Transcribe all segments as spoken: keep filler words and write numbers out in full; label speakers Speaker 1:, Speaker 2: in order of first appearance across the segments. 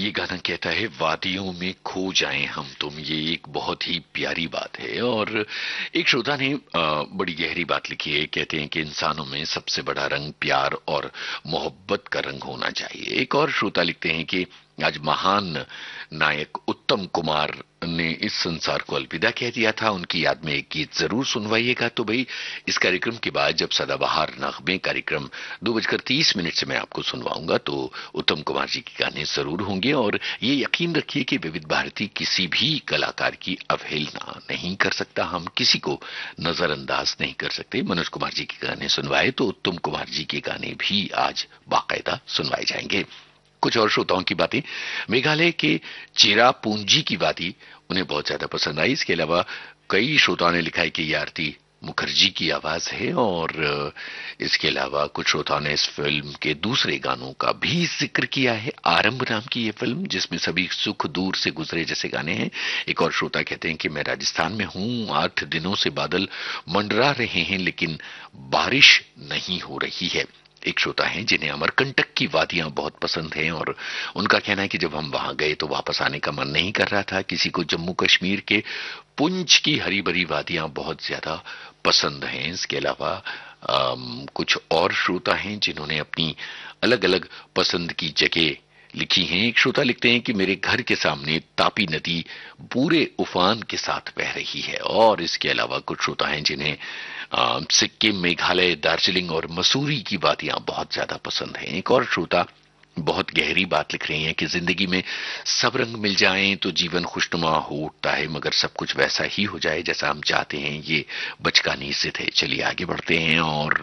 Speaker 1: ये गाना कहता है वादियों में खो जाएं हम तुम। ये एक बहुत ही प्यारी बात है। और एक श्रोता ने अ, बड़ी गहरी बात लिखी है। कहते हैं कि इंसानों में सबसे बड़ा रंग प्यार और मोहब्बत का रंग होना चाहिए। एक और श्रोता लिखते हैं कि आज महान नायक उत्तम कुमार ने इस संसार को अलविदा कह दिया था। उनकी याद में एक गीत जरूर सुनवाइएगा। तो भाई, इस कार्यक्रम के बाद जब सदाबहार नगमे कार्यक्रम दो बजकर तीस मिनट से मैं आपको सुनवाऊंगा तो उत्तम कुमार जी के गाने जरूर होंगे। और ये यकीन रखिए कि विविध भारती किसी भी कलाकार की अवहेलना नहीं कर सकता। हम किसी को नजरअंदाज नहीं कर सकते। मनोज कुमार जी के गाने सुनवाए तो उत्तम कुमार जी के गाने भी आज बाकायदा सुनवाए जाएंगे। कुछ और श्रोताओं की बातें। मेघालय के चेरापूंजी की वादी उन्हें बहुत ज्यादा पसंद आई। इसके अलावा कई श्रोताओं ने लिखा है कि ये आरती मुखर्जी की आवाज है। और इसके अलावा कुछ श्रोताओं ने इस फिल्म के दूसरे गानों का भी जिक्र किया है। आरंभ नाम की ये फिल्म जिसमें सभी सुख दूर से गुजरे जैसे गाने हैं। एक और श्रोता कहते हैं कि मैं राजस्थान में हूं, आठ दिनों से बादल मंडरा रहे हैं लेकिन बारिश नहीं हो रही है। एक श्रोता हैं जिन्हें अमरकंटक की वादियां बहुत पसंद हैं और उनका कहना है कि जब हम वहां गए तो वापस आने का मन नहीं कर रहा था। किसी को जम्मू कश्मीर के पुंछ की हरी भरी वादियां बहुत ज्यादा पसंद हैं। इसके अलावा अम, कुछ और श्रोता हैं जिन्होंने अपनी अलग अलग पसंद की जगह लिखी हैं। एक श्रोता लिखते हैं कि मेरे घर के सामने तापी नदी पूरे उफान के साथ बह रही है। और इसके अलावा कुछ श्रोता हैं जिन्हें अ, सिक्किम, मेघालय, दार्जिलिंग और मसूरी की वादियां बहुत ज्यादा पसंद हैं। एक और श्रोता बहुत गहरी बात लिख रही हैं कि जिंदगी में सब रंग मिल जाएं तो जीवन खुशनुमा हो उठता है, मगर सब कुछ वैसा ही हो जाए जैसा हम चाहते हैं ये बचकानी जिद है। चलिए आगे बढ़ते हैं और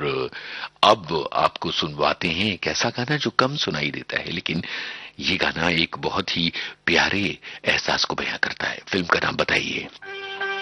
Speaker 1: अब आपको सुनवाते हैं एक ऐसा गाना जो कम सुनाई देता है लेकिन ये गाना एक बहुत ही प्यारे एहसास को बयां करता है। फिल्म का नाम बताइए।